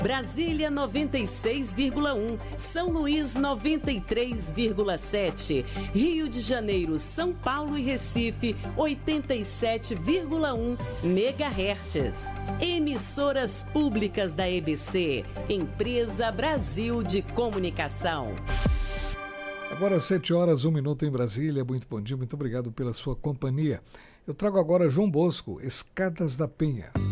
Brasília 96,1, São Luís 93,7, Rio de Janeiro, São Paulo e Recife 87,1 MHz. Emissoras públicas da EBC, Empresa Brasil de Comunicação. Agora 7h, 1 minuto em Brasília. Muito bom dia, muito obrigado pela sua companhia. Eu trago agora João Bosco, Escadas da Penha.